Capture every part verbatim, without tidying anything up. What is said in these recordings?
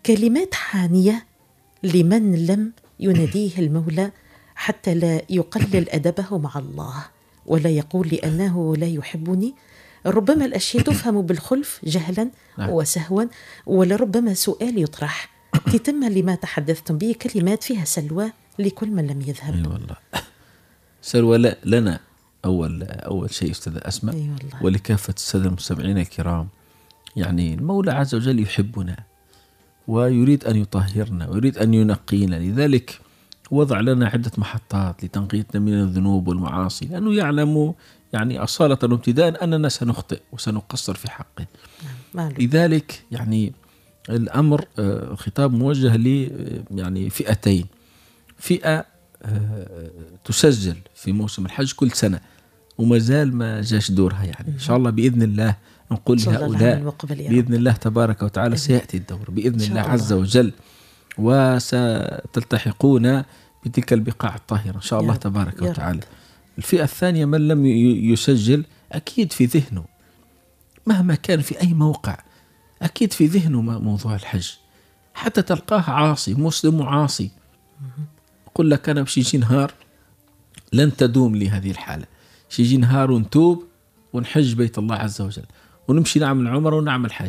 كلمات حانية لمن لم يناديه المولى حتى لا يقلل أدبه مع الله ولا يقول لأنه لا يحبني. ربما الأشياء تفهم بالخلف جهلا وسهوا، ولربما سؤال يطرح تتم لما تحدثتم به كلمات فيها سلوى لكل من لم يذهب. أي والله سلوى لا لنا أول أول شيء أستاذ أسماء، أي ولكافة السادة المستمعين الكرام. يعني المولى عز وجل يحبنا ويريد أن يطهرنا ويريد أن ينقينا، لذلك وضع لنا عدة محطات لتنقيتنا من الذنوب والمعاصي، لأنه يعلم يعني أصالة وابتداء أننا سنخطئ وسنقصر في حقه. لذلك يعني الأمر خطاب موجه لي يعني فئتين، فئة تسجل في موسم الحج كل سنة وما زال ما جاش دورها، يعني إن شاء الله بإذن الله نقول لهؤلاء بإذن الله تبارك وتعالى سيأتي الدور بإذن الله عز وجل، وستلتحقون بتلك البقاع الطاهرة إن شاء الله تبارك وتعالى. الفئة الثانية من لم يسجل أكيد في ذهنه مهما كان في أي موقع، أكيد في ذهنه موضوع الحج، حتى تلقاه عاصي مسلم عاصي يقول لك أنا بشي يجي نهار لن تدوم لي هذه الحالة، شي يجي نهار ونتوب ونحج بيت الله عز وجل ونمشي نعمل عمره ونعمل حج.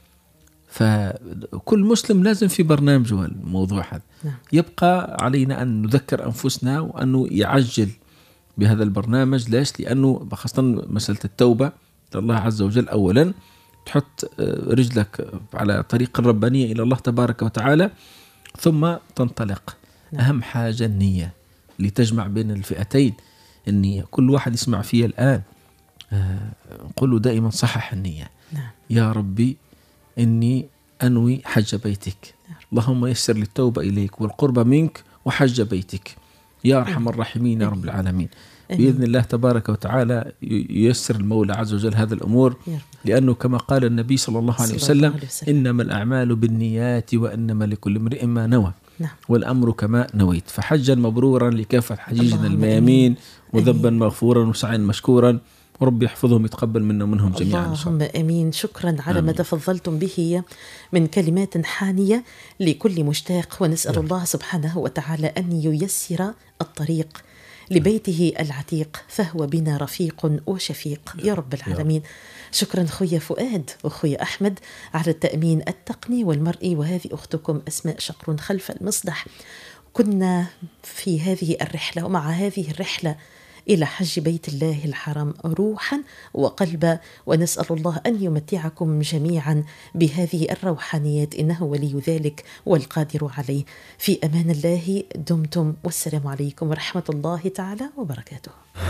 فكل مسلم لازم في برنامجه الموضوع هذا. يبقى علينا أن نذكر أنفسنا وأنه يعجل بهذا البرنامج. ليش؟ لأنه خاصة مسألة التوبة الله عز وجل، أولا تحط رجلك على طريق الربانية إلى الله تبارك وتعالى ثم تنطلق. أهم حاجة النية لتجمع بين الفئتين، النية. كل واحد يسمع فيها الآن نقول له دائما صحح النية. يا ربي إني أنوي حج بيتك، اللهم يسر للتوبة إليك والقرب منك وحج بيتك يا أرحم الراحمين يا رب العالمين. بإذن الله تبارك وتعالى ييسر المولى عز وجل هذا الأمور، لأنه كما قال النبي صلى الله عليه وسلم إنما الأعمال بالنيات وإنما لكل امرئ ما نوى والأمر كما نويت. فحجا مبرورا لكافة حجيجنا الميامين وذنبا مغفورا وسعيا مشكورا، ورب يحفظهم يتقبل منا ومنهم جميعا. اللهم أمين. شكرا على ما تفضلتم به من كلمات حانية لكل مشتاق، ونسأل أه. الله سبحانه وتعالى أن ييسر الطريق لبيته العتيق، فهو بنا رفيق وشفيق يا رب العالمين. شكرا خويا فؤاد وخويا أحمد على التأمين التقني والمرئي، وهذه أختكم أسماء شقر خلف المصدح. كنا في هذه الرحلة ومع هذه الرحلة إلى حج بيت الله الحرام روحا وقلبا، ونسأل الله أن يمتعكم جميعا بهذه الروحانيات إنه ولي ذلك والقادر عليه. في أمان الله دمتم، والسلام عليكم ورحمة الله تعالى وبركاته.